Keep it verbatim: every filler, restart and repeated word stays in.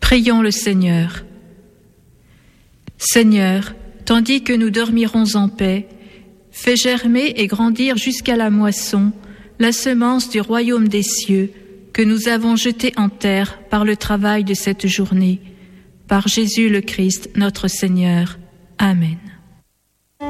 Prions le Seigneur. Seigneur, tandis que nous dormirons en paix, fais germer et grandir jusqu'à la moisson la semence du royaume des cieux que nous avons jetée en terre par le travail de cette journée. Par Jésus le Christ, notre Seigneur. Amen.